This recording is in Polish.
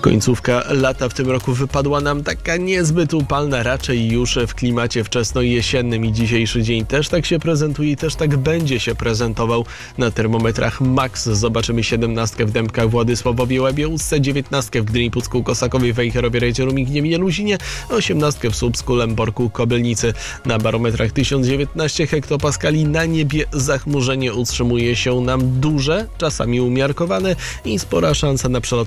Końcówka lata w tym roku wypadła nam taka niezbyt upalna, raczej już w klimacie wczesno-jesiennym i dzisiejszy dzień też tak się prezentuje i też tak będzie się prezentował. Na termometrach max zobaczymy 17 w Dębkach, Władysławowie, Łebie, Ustce, 19 w Gdyni, Pucku, Kosakowie, Wejherowie, Rejcie, Migniewie, Luzinie, 18 w Słupsku, Lęborku, Kobylnicy. Na barometrach 1019 hektopaskali, na niebie zachmurzenie utrzymuje się nam duże, czasami umiarkowane i spora szansa na przelot